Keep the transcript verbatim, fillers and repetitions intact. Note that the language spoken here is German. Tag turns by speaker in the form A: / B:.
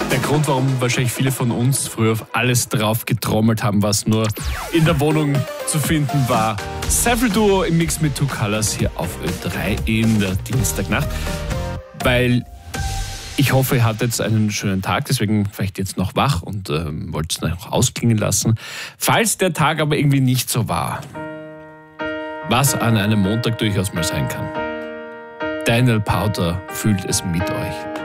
A: Der Grund, warum wahrscheinlich viele von uns früher auf alles drauf getrommelt haben, was nur in der Wohnung zu finden war. Cypher Duo im Mix mit Two Colors hier auf Ö drei in der Dienstagnacht. Weil ich hoffe, ihr hattet einen schönen Tag, deswegen vielleicht jetzt noch wach und ähm, wollt es noch ausklingen lassen. Falls der Tag aber irgendwie nicht so war, was an einem Montag durchaus mal sein kann. Daniel Powter fühlt es mit euch.